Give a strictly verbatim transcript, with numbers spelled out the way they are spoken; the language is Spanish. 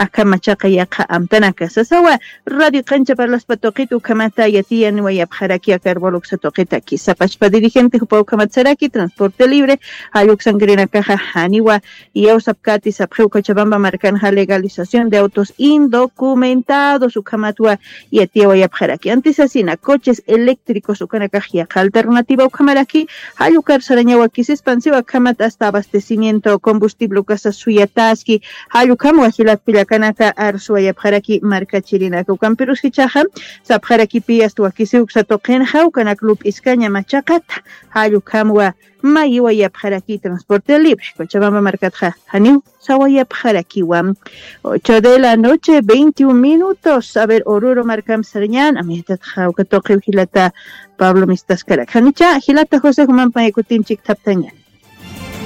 acá machaca yaqa amtanaka sasawa radio cancha para las patoquitu kamata yatia nuaya jaraki akarbolo toqueta aquí zapachpa dirigente jupau kamatsaraki transporte libre ayuk sangrina caja haniwa y ausapkati sapjeu cochabamba marcanja legalización de autos indocumentados ukamatua yatia waya jaraki antes asina coches eléctricos ukanakajia alternativa ukamaraki ayukar sarañawa kis expansiva kamata hasta abastecimiento combustible ukasa suyataski ayukamu ajilat pilakanaka arsuaya jaraki marca chirina ukamperus hichaja sapjaraki pias tu aquí se uksatoqen jaukanak club Iscaña Machacata, Ayukamwa, Mayiwaya Paraki, transporte libre, Cochabamba Marcatja, Haniu, Sawaya Parakiwam, ocho de la noche, veintiún minutos, a ver, Oruro Marcam Sariñan, Amiatat Jauka Toque Gilata, Pablo Mistas Karak, Hanicha, Gilata José Human Paekutin Chik Taptañan.